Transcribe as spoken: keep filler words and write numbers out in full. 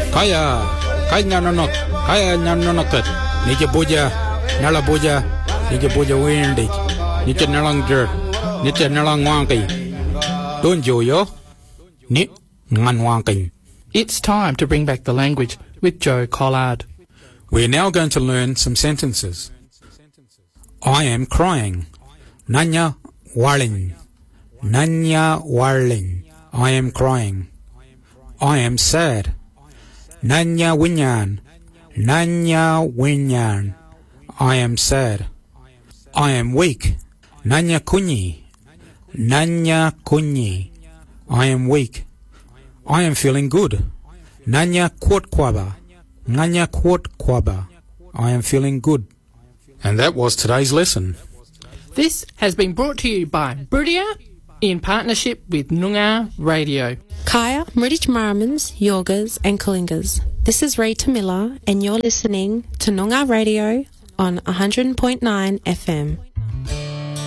Kaya, kaya nanok, kaya nanonokat. Nija boja, nala boja, nija boja windig. Nija nalang jer, nija nalang wangi. Don't you yo? Ni ngan wangi. It's time to bring back the language with Joe Collard. We're now going to learn some sentences. I am crying. Nanya warling. Nanya warling. I am crying. I am sad. Nanya winyan. Nanya winyan. I am sad. I am weak. Nanya kunyi. Nanya kunyi. I am weak. I am feeling good. Nanya kwotkwaba. Nanya kwotkwaba. I am feeling good. And that was today's lesson. This has been brought to you by Brudia in partnership with Noongar Radio. Kaya, Mridich Maramans, Yorgas and Kalingas. This is Rita Miller and you're listening to Noongar Radio on one hundred point nine F M.